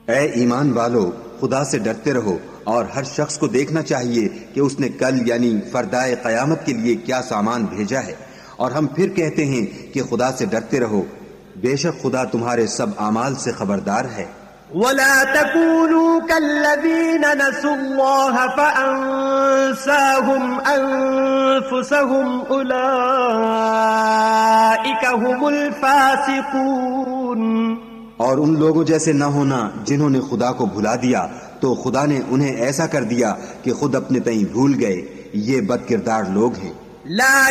ऐ ईमान वालो, खुदा से डरते रहो और हर शख्स को देखना चाहिए कि उसने कल यानी फरदाए क़यामत के लिए क्या सामान भेजा है। और हम फिर कहते हैं कि खुदा से डरते रहो, बेशक खुदा तुम्हारे सब आमाल से खबरदार है। वला तकूनू कल्लज़ीन नसुल्लाह फअंसाहुम अनफुसहुम उलाइका हुमुल फासिकून। और उन लोगों जैसे न होना जिन्होंने खुदा को भुला दिया तो खुदा ने उन्हें ऐसा कर दिया कि खुद अपने तईं भूल गए। ये बदकिरदार लोग हैं।